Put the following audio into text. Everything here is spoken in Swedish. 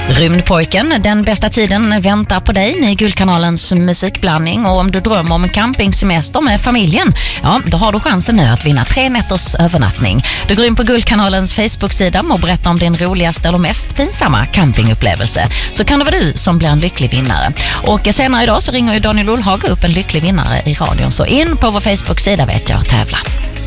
Rymdpojken, den bästa tiden väntar på dig med Guldkanalens musikblandning, och om du drömmer om en campingsemester med familjen, ja, då har du chansen nu att vinna 3 nätters övernattning. Du går in på Guldkanalens Facebook-sida och berättar om din roligaste eller mest pinsamma campingupplevelse, så kan det vara du som blir en lycklig vinnare. Och senare idag så ringer ju Daniel Ullhag upp en lycklig vinnare i radion, så in på vår Facebook-sida vet jag tävla.